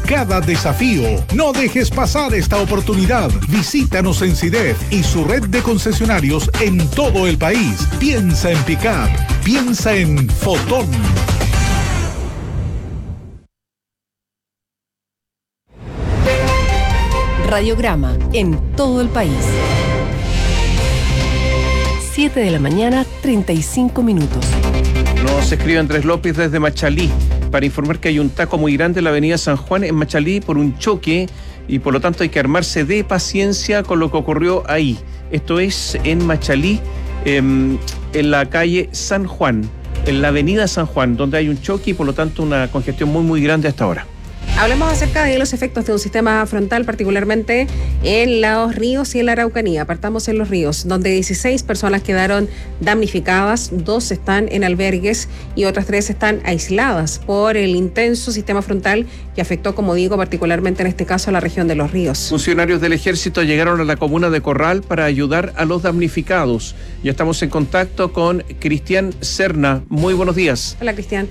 cada desafío. No dejes pasar esta oportunidad. Visítanos en SIDEF y su red de concesionarios en todo el país. Piensa en pick-up. Piensa en Fotón. Radiograma en todo el país. 7 de la mañana, 35 minutos. Nos escribe Andrés López desde Machalí para informar que hay un taco muy grande en la avenida San Juan en Machalí por un choque y por lo tanto hay que armarse de paciencia con lo que ocurrió ahí. Esto es en Machalí, en la calle San Juan, en la avenida San Juan, donde hay un choque y por lo tanto una congestión muy grande hasta ahora. Hablemos acerca de los efectos de un sistema frontal, particularmente en los ríos y en la Araucanía. Partamos en los ríos, donde 16 personas quedaron damnificadas, 2 están en albergues y otras 3 están aisladas por el intenso sistema frontal que afectó, como digo, particularmente en este caso a la región de los ríos. Funcionarios del Ejército llegaron a la comuna de Corral para ayudar a los damnificados. Ya estamos en contacto con Cristian Serna. Muy buenos días. Hola, Cristian.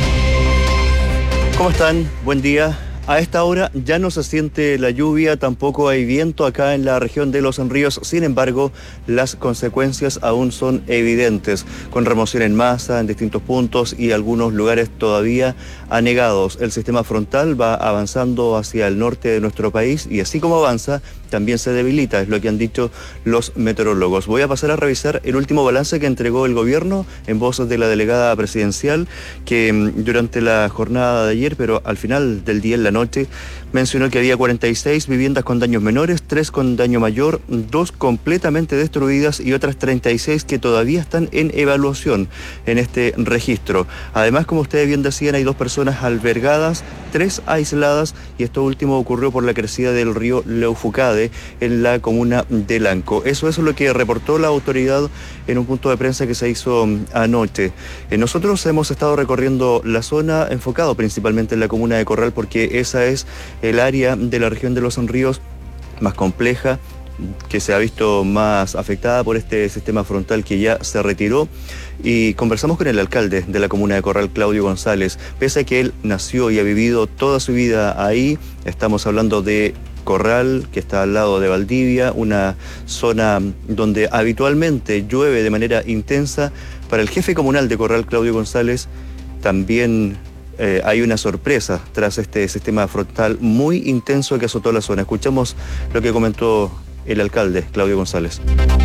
¿Cómo están? Buen día. A esta hora ya no se siente la lluvia, tampoco hay viento acá en la región de Los Ríos. Sin embargo, las consecuencias aún son evidentes, con remoción en masa en distintos puntos y algunos lugares todavía anegados. El sistema frontal va avanzando hacia el norte de nuestro país y así como avanza, también se debilita, es lo que han dicho los meteorólogos. Voy a pasar a revisar el último balance que entregó el gobierno en voz de la delegada presidencial, que durante la jornada de ayer, pero al final del día, en la noche, mencionó que había 46 viviendas con daños menores, 3 con daño mayor, 2 completamente destruidas y otras 36 que todavía están en evaluación en este registro. Además, como ustedes bien decían, hay 2 personas albergadas, 3 aisladas, y esto último ocurrió por la crecida del río Leufucade en la comuna de Lanco. Eso es lo que reportó la autoridad en un punto de prensa que se hizo anoche. Nosotros hemos estado recorriendo la zona, enfocado principalmente en la comuna de Corral, porque esa es el área de la región de Los Ríos más compleja, que se ha visto más afectada por este sistema frontal que ya se retiró, y conversamos con el alcalde de la comuna de Corral, Claudio González. Pese a que él nació y ha vivido toda su vida ahí, estamos hablando de Corral, que está al lado de Valdivia, una zona donde habitualmente llueve de manera intensa. Para el jefe comunal de Corral, Claudio González, también hay una sorpresa tras este sistema frontal muy intenso que azotó la zona. Escuchamos lo que comentó el alcalde, Claudio González.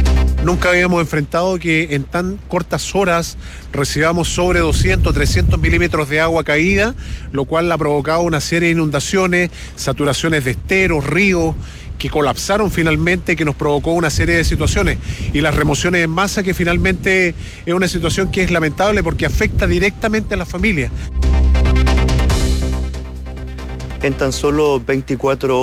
Nunca habíamos enfrentado que en tan cortas horas recibamos sobre 200, 300 milímetros de agua caída, lo cual ha provocado una serie de inundaciones, saturaciones de esteros, ríos, que colapsaron finalmente, que nos provocó una serie de situaciones. Y las remociones en masa, que finalmente es una situación que es lamentable porque afecta directamente a las familias. En tan solo 24 horas